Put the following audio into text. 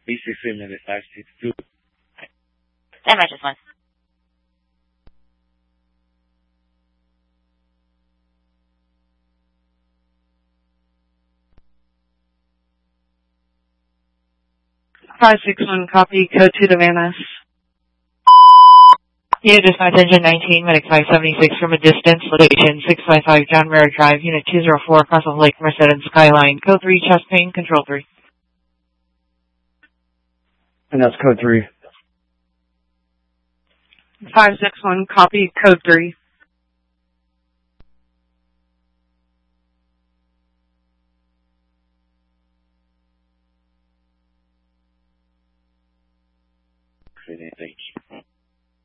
B63 minute 562. That matches one. Five 6-1, copy, code 2 to Van Ness. Unit Dispatch Engine 19, Medic 576 from a distance, location 655 John Muir Drive, Unit 204, across of Lake Merced and Skyline. Code 3, chest pain, control 3. And that's code 3. 5-6-1, copy, code 3.